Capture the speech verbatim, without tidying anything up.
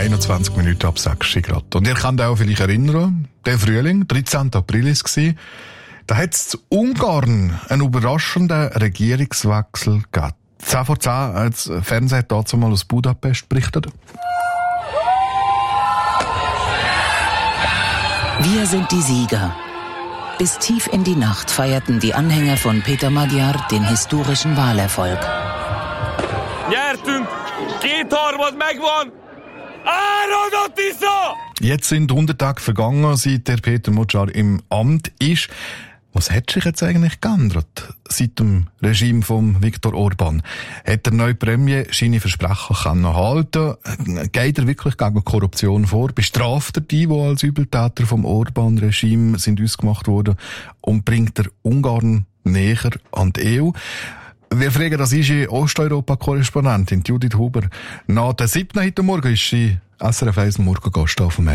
einundzwanzig Minuten ab sechs Grad. Und ihr könnt auch vielleicht erinnern, der Frühling, dreizehnten April war es, da hat es zu Ungarn einen überraschenden Regierungswechsel gegeben. zehn vor zehn hat das Fernsehen dazu mal aus Budapest berichtet. Wir sind die Sieger. Bis tief in die Nacht feierten die Anhänger von Peter Magyar den historischen Wahlerfolg. Nyertünk! Kétharmad megvan! Áradott Tisza! Jetzt sind hundert Tage vergangen, seit der Peter Magyar im Amt ist. Was hat sich jetzt eigentlich geändert seit dem Regime von Viktor Orban? Hat der neue Premier seine Versprechen können halten? Geht er wirklich gegen Korruption vor? Bestraft er die, die als Übeltäter vom Orban-Regime sind ausgemacht worden? Und bringt er Ungarn näher an die E U? Wir fragen, das ist die Osteuropa-Korrespondentin Judith Huber. Nach der siebten heute Morgen ist sie S R F eins Morgengast auf dem